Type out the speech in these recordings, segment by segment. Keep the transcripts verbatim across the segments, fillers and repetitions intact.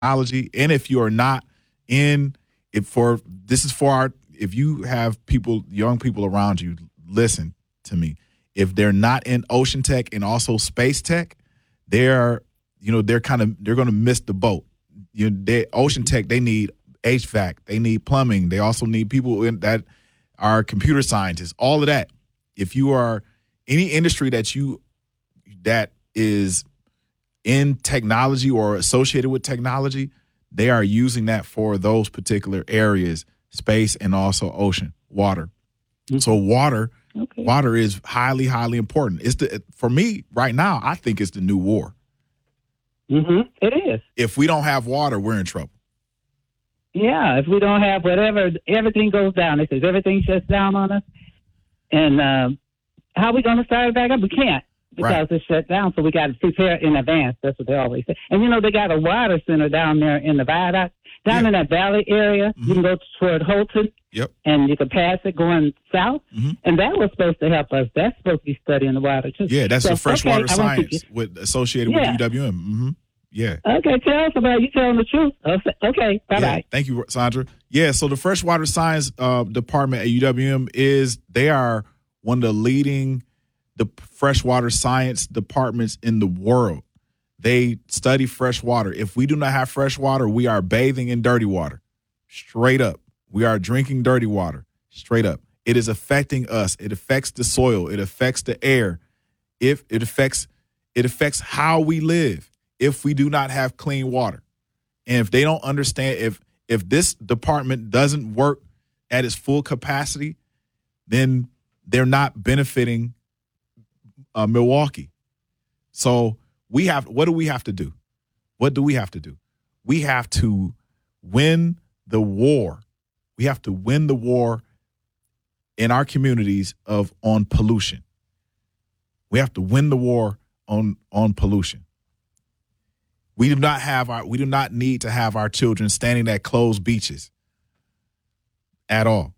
technology. And if you are not in if for this is for our if you have people, young people around you, listen to me. If they're not in ocean tech and also space tech, they're you know they're kind of they're going to miss the boat. You know, they, ocean tech, they need H V A C, they need plumbing, they also need people in, that are computer scientists. All of that. If you are any industry that you that is in technology or associated with technology, they are using that for those particular areas, space and also ocean, water. Mm-hmm. So water, okay. water is highly, highly important. It's the for me right now, I think it's the new war. Mm-hmm. It is. If we don't have water, we're in trouble. Yeah, if we don't have whatever, everything goes down. It says everything shuts down on us. And uh, how are we going to start it back up? We can't. Because right. it's shut down, so we got to prepare in advance. That's what they always say. And, you know, they got a water center down there in the viaduct. Down yeah. in that valley area, mm-hmm. you can go toward Holton, yep. and you can pass it going south. Mm-hmm. And that was supposed to help us. That's supposed to be studying the water, too. Yeah, that's so, the freshwater okay, science with, associated yeah. with U W M. Mm-hmm. Yeah. Okay, tell us about it. You telling the truth. Okay, bye-bye. Yeah, thank you, Sandra. Yeah, so the freshwater science uh, department at U W M is, they are one of the leading the freshwater science departments in the world. They study fresh water. If we do not have fresh water, we are bathing in dirty water. Straight up. We are drinking dirty water. Straight up. It is affecting us. It affects the soil. It affects the air. If it affects it affects how we live if we do not have clean water. And if they don't understand, if if this department doesn't work at its full capacity, then they're not benefiting Uh, Milwaukee. So we have, what do we have to do? What do we have to do? We have to win the war. We have to win the war in our communities of on pollution. We have to win the war on on pollution. We do not have our we do not need to have our children standing at closed beaches at all.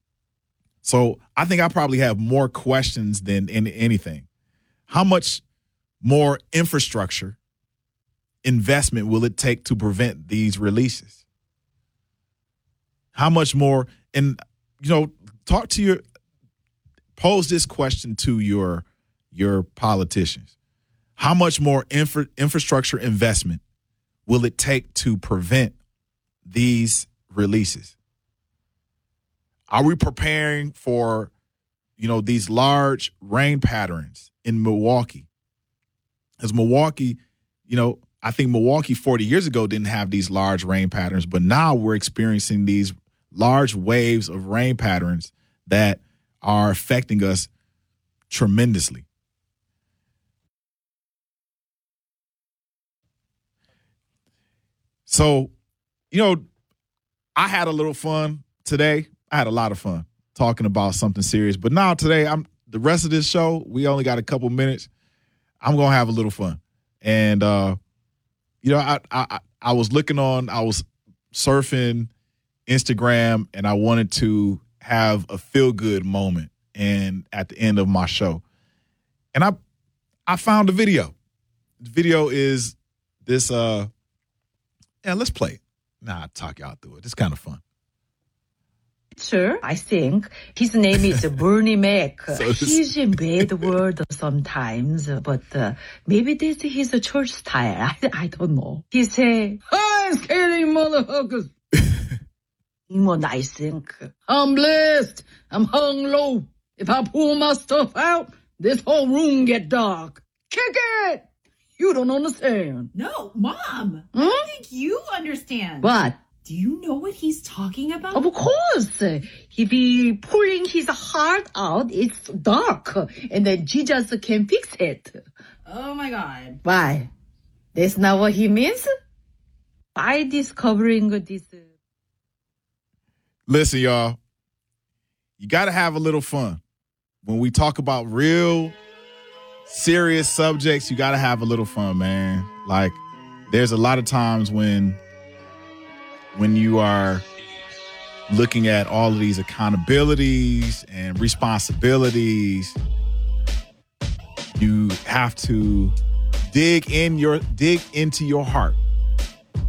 So I think I probably have more questions than in anything. How much more infrastructure investment will it take to prevent these releases? How much more? And, you know, talk to your, pose this question to your, your politicians. How much more infra, infrastructure investment will it take to prevent these releases? Are we preparing for, you know, these large rain patterns in Milwaukee? As Milwaukee, you know, I think Milwaukee forty years ago didn't have these large rain patterns, but now we're experiencing these large waves of rain patterns that are affecting us tremendously. So, you know, I had a little fun today. I had a lot of fun talking about something serious, but now today, I'm the rest of this show, we only got a couple minutes. I'm going to have a little fun. And, uh, you know, I, I, I was looking on, I was surfing Instagram, and I wanted to have a feel good moment and at the end of my show. And I, I found a video. The video is this, uh, yeah, let's play it. Nah, I'll talk y'all through it. It's kind of fun. Sure, I think his name is Bernie Mac. So he's in bad word sometimes, but uh, maybe this is his church style. I, I don't know. He say, "I'm scared, motherfuckers." What I think, I'm blessed. I'm hung low. If I pull my stuff out, this whole room get dark. Kick it. You don't understand. No, Mom. Hmm? I think you understand. What? Do you know what he's talking about? Of course. He be pulling his heart out. It's dark. And then Jesus can fix it. Oh, my God. Why? That's not what he means? By discovering this. Listen, y'all. You got to have a little fun. When we talk about real serious subjects, you got to have a little fun, man. Like, there's a lot of times when when you are looking at all of these accountabilities and responsibilities, you have to dig in your dig into your heart